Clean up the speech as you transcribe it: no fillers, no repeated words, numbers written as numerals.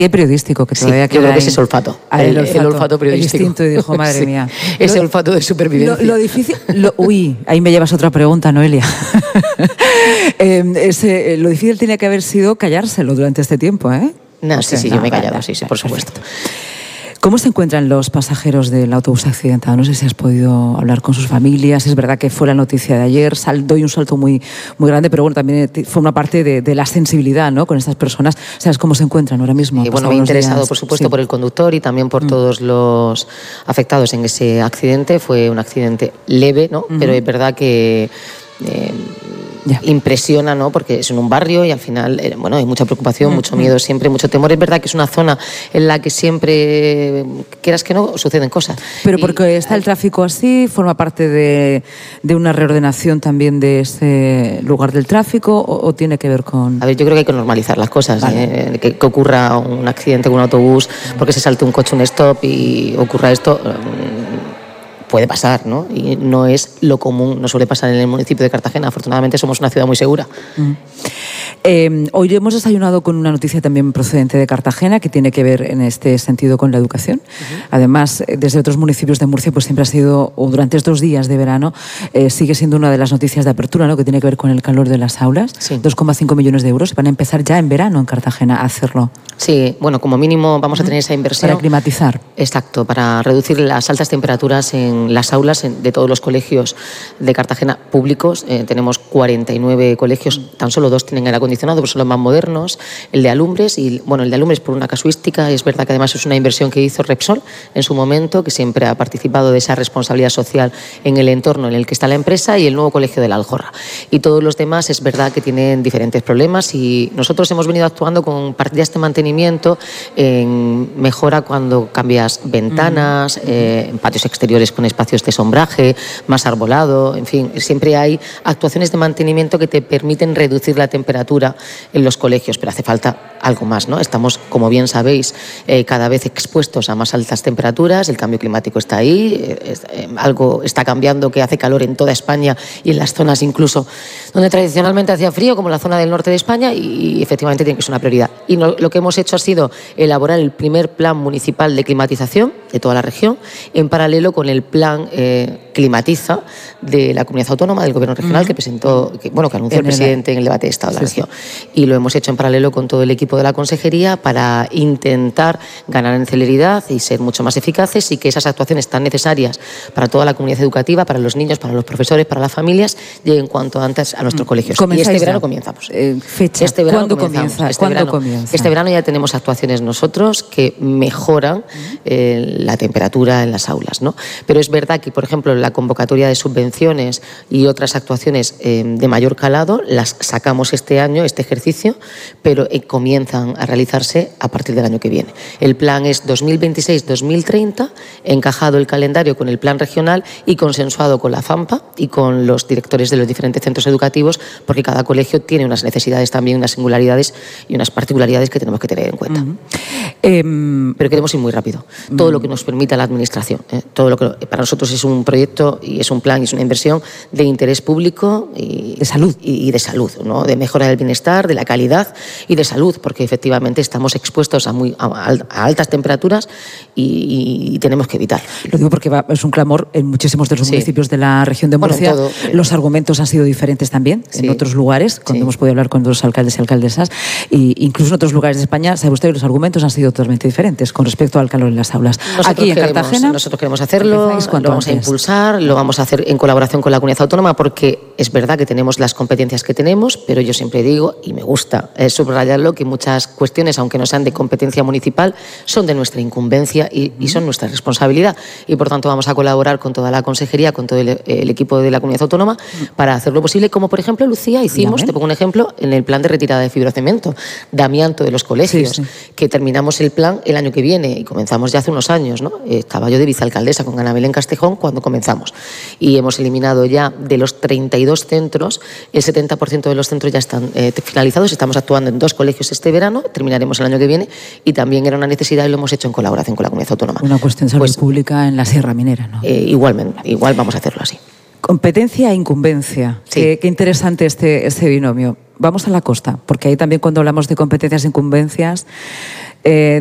Y el periodístico, que todavía yo creo que es ese olfato, el olfato periodístico. El instinto, y dijo, madre mía. Ese olfato de supervivencia. Lo difícil... Uy, ahí me llevas otra pregunta, Noelia. Lo difícil tiene que haber sido callárselo durante este tiempo, ¿eh? No, sí, yo me he callado, sí, por supuesto. ¿Cómo se encuentran los pasajeros del autobús accidentado? No sé si has podido hablar con sus familias. Es verdad que fue la noticia de ayer, doy un salto muy grande, pero bueno, también forma parte de la sensibilidad, ¿no?, con estas personas. ¿Sabes cómo se encuentran ahora mismo? Y bueno, me he interesado, por supuesto, por el conductor y también por todos los afectados en ese accidente. Fue un accidente leve, ¿no? Pero es verdad que... impresiona, ¿no?, porque es en un barrio y al final, bueno, hay mucha preocupación, mucho miedo siempre, mucho temor. Es verdad que es una zona en la que siempre, quieras que no, suceden cosas. Pero porque está el tráfico así, forma parte de una reordenación también de ese lugar del tráfico, o tiene que ver con... A ver, yo creo que hay que normalizar las cosas, vale. Que ocurra un accidente con un autobús porque se salte un coche un stop y ocurra esto... puede pasar, ¿no? Y no es lo común, no suele pasar en el municipio de Cartagena. Afortunadamente somos una ciudad muy segura. Hoy hemos desayunado con una noticia también procedente de Cartagena que tiene que ver en este sentido con la educación. Además, desde otros municipios de Murcia, pues siempre ha sido, o durante estos días de verano, sigue siendo una de las noticias de apertura, ¿no?, que tiene que ver con el calor de las aulas. Sí. 2,5 millones de euros. Van a empezar ya en verano en Cartagena a hacerlo. Sí, bueno, como mínimo vamos a tener esa inversión. Para climatizar. Exacto, para reducir las altas temperaturas en las aulas de todos los colegios de Cartagena públicos. Tenemos 49 colegios, tan solo 2 tienen aire acondicionado, pues son los más modernos, el de Alumbres, y bueno, el de Alumbres por una casuística, es verdad que además es una inversión que hizo Repsol en su momento, que siempre ha participado de esa responsabilidad social en el entorno en el que está la empresa, y el nuevo colegio de la Aljorra. Y todos los demás es verdad que tienen diferentes problemas, y nosotros hemos venido actuando con partidas de mantenimiento en mejora cuando cambias ventanas, en patios exteriores con espacios de sombraje, más arbolado, en fin, siempre hay actuaciones de mantenimiento que te permiten reducir la temperatura en los colegios, pero hace falta algo más, ¿no? Estamos, como bien sabéis, cada vez expuestos a más altas temperaturas, el cambio climático está ahí, algo está cambiando que hace calor en toda España y en las zonas incluso donde tradicionalmente hacía frío, como la zona del norte de España, y efectivamente tiene que ser una prioridad. Y lo que hemos hecho ha sido elaborar el primer plan municipal de climatización de toda la región, en paralelo con el plan Climatiza de la Comunidad Autónoma, del Gobierno Regional, que presentó, que anunció el presidente en el debate de Estado de la región. Y lo hemos hecho en paralelo con todo el equipo de la Consejería para intentar ganar en celeridad y ser mucho más eficaces, y que esas actuaciones tan necesarias para toda la comunidad educativa, para los niños, para los profesores, para las familias, lleguen cuanto antes a nuestros colegios. Y este verano comenzamos. Fecha. Este verano ¿Cuándo comienza? Este verano ya tenemos actuaciones nosotros que mejoran la temperatura en las aulas, ¿no? Pero es verdad que, por ejemplo, la convocatoria de subvenciones y otras actuaciones de mayor calado las sacamos este año, este ejercicio, pero comienzan a realizarse a partir del año que viene. El plan es 2026-2030, encajado el calendario con el plan regional y consensuado con la FAMPA y con los directores de los diferentes centros educativos, porque cada colegio tiene unas necesidades también, unas singularidades y unas particularidades que tenemos que tener en cuenta. Pero queremos ir muy rápido. Todo lo que nos permita la administración. Todo lo que para nosotros es un proyecto y es un plan y es una inversión de interés público y de salud. Y de salud, ¿no? De mejora del bienestar, de la calidad y de salud, porque efectivamente estamos expuestos a altas temperaturas y tenemos que evitar. Lo digo porque es un clamor en muchísimos de los municipios de la región de Murcia. Bueno, los argumentos han sido diferentes también en otros lugares, cuando hemos podido hablar con los alcaldes y alcaldesas, e incluso en otros lugares de España, sabe usted, los argumentos han sido totalmente diferentes con respecto al calor en las aulas. Aquí en Cartagena, nosotros queremos hacerlo, lo vamos a impulsar, lo vamos a hacer en colaboración con la Comunidad Autónoma, porque es verdad que tenemos las competencias que tenemos, pero yo siempre digo, y me gusta subrayarlo, que muchas cuestiones, aunque no sean de competencia municipal, son de nuestra incumbencia y son nuestra responsabilidad. Y por tanto vamos a colaborar con toda la Consejería, con todo el equipo de la Comunidad Autónoma, para hacer lo posible, como por ejemplo, Lucía, hicimos, te pongo un ejemplo, en el plan de retirada de fibrocemento, de amianto de los colegios, que terminamos el plan el año que viene y comenzamos ya hace unos años, ¿no? Estaba yo de vicealcaldesa con Ana Belén Castejón cuando comenzamos, y hemos eliminado ya de los 32 centros, el 70% de los centros ya están finalizados. Estamos actuando en 2 colegios este verano, terminaremos el año que viene, y también era una necesidad y lo hemos hecho en colaboración con la Comunidad Autónoma. Una cuestión de salud pública en la Sierra Minera, ¿no? Igualmente, igual vamos a hacerlo así. Competencia e incumbencia. Sí. Qué interesante este binomio. Vamos a la costa, porque ahí también cuando hablamos de competencias e incumbencias,